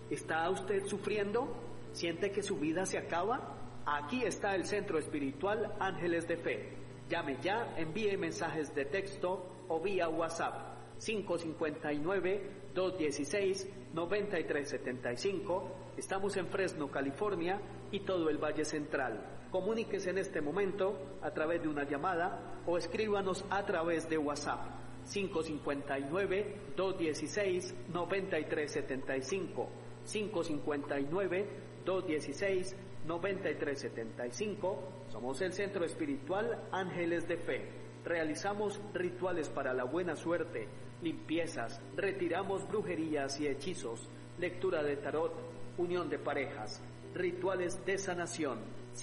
¿Está usted sufriendo? ¿Siente que su vida se acaba? Aquí está el Centro Espiritual Ángeles de Fe. Llame ya, envíe mensajes de texto o vía WhatsApp 559-216-9375. Estamos en Fresno, California y todo el Valle Central. Comuníquese en este momento a través de una llamada o escríbanos a través de WhatsApp 559-216-9375. 559-216-9375. Somos el Centro Espiritual Ángeles de Fe. Realizamos rituales para la buena suerte, limpiezas, retiramos brujerías y hechizos, lectura de tarot, unión de parejas, rituales de sanación.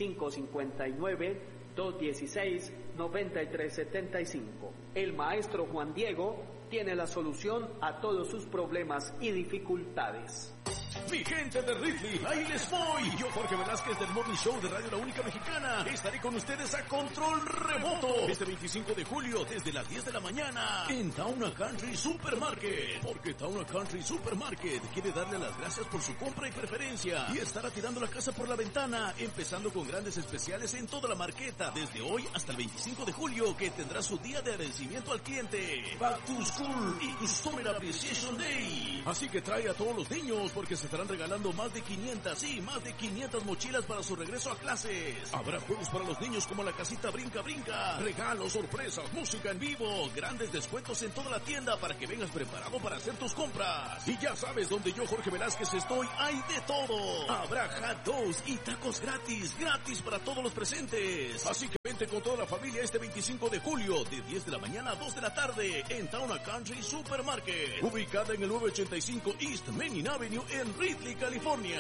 559-216-9375. El maestro Juan Diego tiene la solución a todos sus problemas y dificultades. Mi gente de Ridley, ahí les voy. Yo, Jorge Velázquez del Morning Show de Radio La Única Mexicana, estaré con ustedes a control remoto este 25 de julio desde las 10 de la mañana en Town & Country Supermarket. Porque Town & Country Supermarket quiere darle las gracias por su compra y preferencia y estará tirando la casa por la ventana, empezando con grandes especiales en toda la marqueta desde hoy hasta el 25 de julio, que tendrá su día de agradecimiento al cliente, Back to School y Customer Appreciation Day. Así que trae a todos los niños porque se estarán regalando más de 500 mochilas para su regreso a clases. Habrá juegos para los niños como la casita Brinca Brinca, regalos, sorpresas, música en vivo, grandes descuentos en toda la tienda para que vengas preparado para hacer tus compras. Y ya sabes, donde yo, Jorge Velázquez, estoy, hay de todo. Habrá hot dogs y tacos gratis para todos los presentes. Así que vente con toda la familia este 25 de julio, de 10 de la mañana a 2 de la tarde, en Town & Country Supermarket, ubicada en el 985 East Main Avenue en Ridley, California.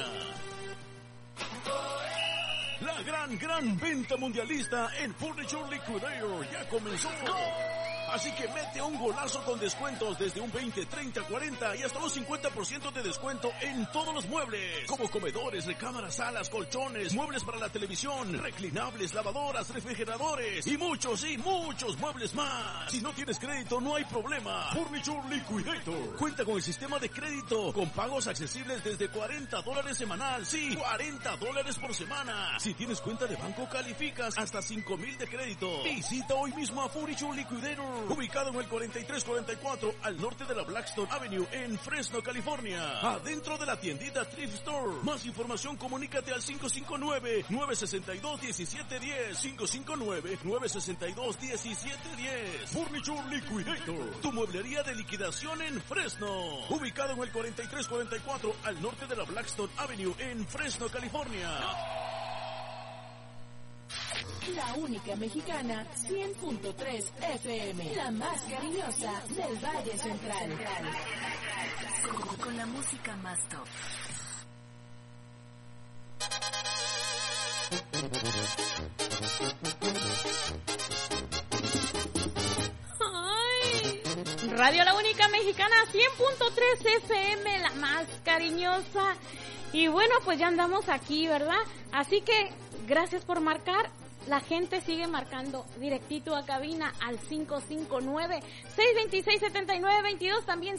La gran venta mundialista en Furniture Liquidator ya comenzó. Así que mete un golazo con descuentos desde un 20, 30, 40 y hasta un 50% de descuento en todos los muebles, como comedores, recámaras, salas, colchones, muebles para la televisión, reclinables, lavadoras, refrigeradores y muchos muebles más. Si no tienes crédito, no hay problema. Furniture Liquidator cuenta con el sistema de crédito con pagos accesibles desde $40 semanal. Sí, $40 por semana. Si tienes cuenta de banco, calificas hasta $5,000 de crédito. Visita hoy mismo a Furniture Liquidator, ubicado en el 4344 al norte de la Blackstone Avenue en Fresno, California, adentro de la tiendita Thrift Store. Más información, comunícate al 559-962-1710, 559-962-1710. Furniture Liquidator, tu mueblería de liquidación en Fresno, ubicado en el 4344 al norte de la Blackstone Avenue en Fresno, California. La Única Mexicana, 100.3 FM, la más cariñosa del Valle Central. Con la música más top. Ay, Radio La Única Mexicana, 100.3 FM, la más cariñosa. Y bueno, pues ya andamos aquí, ¿verdad? Así que gracias por marcar. La gente sigue marcando directito a cabina al 559-626-7922, también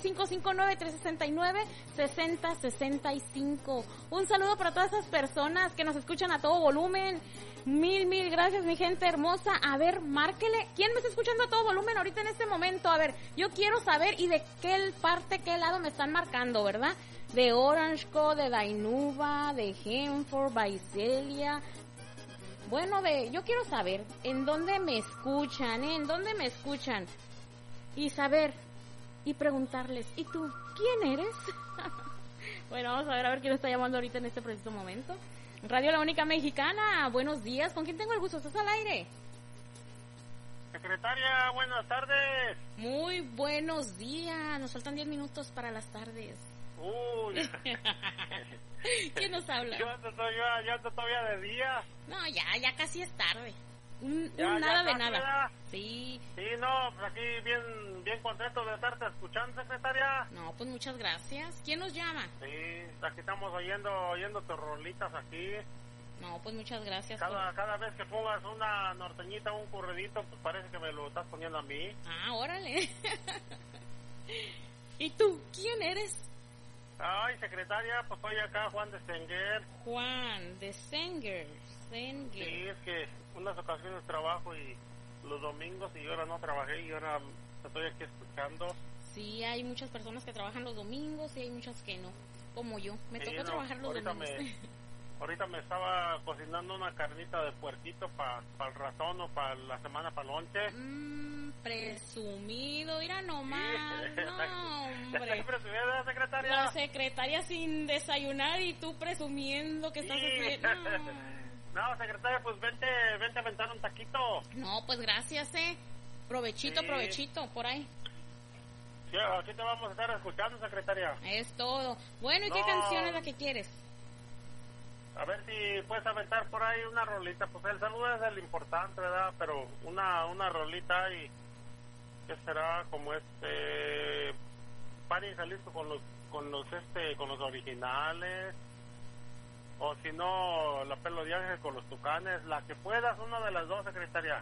559-369-6065. Un saludo para todas esas personas que nos escuchan a todo volumen. Mil gracias, mi gente hermosa. A ver, márquele. ¿Quién me está escuchando a todo volumen ahorita en este momento? A ver, yo quiero saber y de qué parte, qué lado me están marcando, ¿verdad? De Orange Co, de Dainuba, de Hanford, Visalia. Bueno, yo quiero saber en dónde me escuchan, en dónde me escuchan. Y saber, y preguntarles, ¿y tú, quién eres? Bueno, vamos a ver quién está llamando ahorita en este preciso momento. Radio La Única Mexicana, buenos días. ¿Con quién tengo el gusto? ¿Estás al aire? Secretaria, buenas tardes. Muy buenos días. Nos faltan 10 minutos para las tardes. Uy. ¿Quién nos habla? Yo ando todavía de día. No, ya casi es tarde. Ya Nada de casi, nada. ¿verdad? Sí. Sí, no, pues aquí bien contento de estarte escuchando, secretaria. No, pues muchas gracias. ¿Quién nos llama? Sí, aquí estamos oyendo tus rolitas aquí. No, pues muchas gracias. Cada vez que pongas una norteñita o un corridito, pues parece que me lo estás poniendo a mí. Ah, órale. ¿Y tú, quién eres? Ay, secretaria, pues soy acá Juan de Senger. Juan de Senger. Sí, es que unas ocasiones trabajo y los domingos y ahora no trabajé y ahora estoy aquí escuchando. Sí, hay muchas personas que trabajan los domingos y hay muchas que no, como yo. Me tocó trabajar los domingos. Ahorita me estaba cocinando una carnita de puerquito para el ratón o para la semana para lonche. Presumido, mira nomás. Sí. No, hombre. ¿Presumida, secretaria? La secretaria sin desayunar y tú presumiendo que estás haciendo. No, secretaria, pues vente a aventar un taquito. No, pues gracias, Provechito, sí. Provechito, por ahí. Sí, aquí te vamos a estar escuchando, secretaria. Es todo. Bueno, ¿y qué canción es la que quieres? A ver si puedes aventar por ahí una rolita. Pues el saludo es el importante, ¿verdad? Pero una rolita y... ¿Qué será? Como Party en Jalisco con los originales. O si no, La Pelo de Ángel con los Tucanes. La que puedas, una de las dos, secretaria.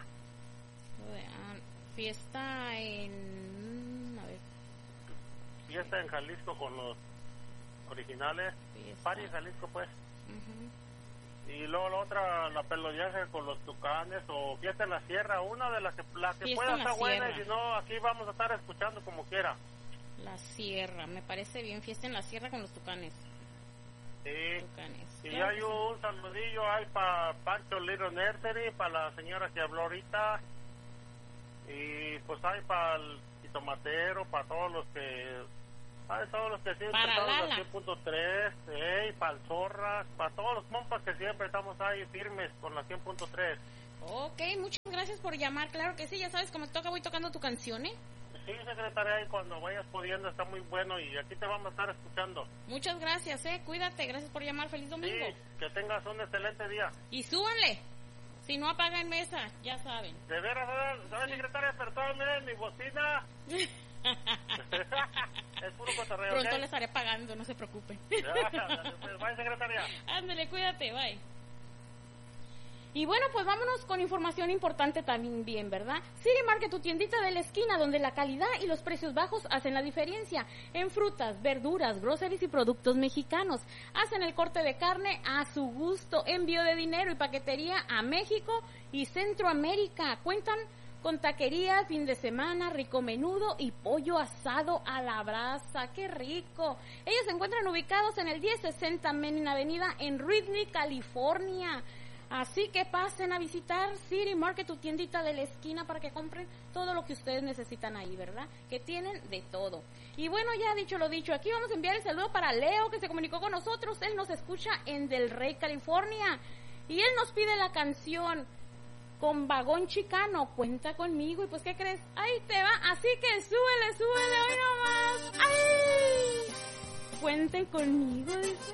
Fiesta en... A ver. Fiesta en Jalisco con los originales. Party en Jalisco, pues. Y luego la otra, La Pelo de Ángel con los Tucanes, o Fiesta en la Sierra, una de las que pueda estar buena, y si no, aquí vamos a estar escuchando como quiera. La Sierra, me parece bien, Fiesta en la Sierra con los Tucanes. Sí. Tucanes. Y claro, hay un saludillo ahí para Pancho Little Nursery, para la señora que habló ahorita, y pues hay para el jitomatero, para todos los que... todos los que siempre estamos a 100.3, para el Zorras, para todos los compas que siempre estamos ahí firmes con la 100.3. Ok, muchas gracias por llamar, claro que sí, ya sabes, como toca voy tocando tu canción, Sí, secretaria, y cuando vayas pudiendo está muy bueno y aquí te vamos a estar escuchando. Muchas gracias, cuídate, gracias por llamar, feliz domingo. Sí, que tengas un excelente día. Y súbanle, si no apagan mesa, ya saben. De veras, ¿sabes, secretaria? Pero todo, miren, mi bocina... Es puro cotorreo. Pronto ¿okay? le estaré pagando, no se preocupen. Pues, bye, secretaria. Ándale, cuídate, bye. Y bueno, pues vámonos con información importante también, bien, ¿verdad? City Market, tu tiendita de la esquina, donde la calidad y los precios bajos hacen la diferencia. En frutas, verduras, groceries y productos mexicanos. Hacen el corte de carne a su gusto, envío de dinero y paquetería a México y Centroamérica. Cuentan con taquería, fin de semana, rico menudo y pollo asado a la brasa. ¡Qué rico! Ellos se encuentran ubicados en el 1060 Main Avenida en Ridley, California. Así que pasen a visitar City Market, tu tiendita de la esquina, para que compren todo lo que ustedes necesitan ahí, ¿verdad? Que tienen de todo. Y bueno, ya dicho lo dicho, aquí vamos a enviar el saludo para Leo, que se comunicó con nosotros. Él nos escucha en Del Rey, California. Y él nos pide la canción Con Vagón Chicano, Cuenta Conmigo. Y pues, ¿qué crees? Ahí te va, así que súbele hoy nomás. ¡Ay! Cuenten conmigo, dice.